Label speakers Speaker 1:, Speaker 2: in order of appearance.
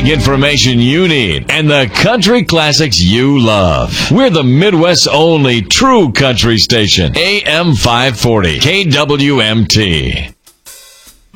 Speaker 1: music information you need and the country classics you love. We're the Midwest's only true country station. AM 540, KWMT.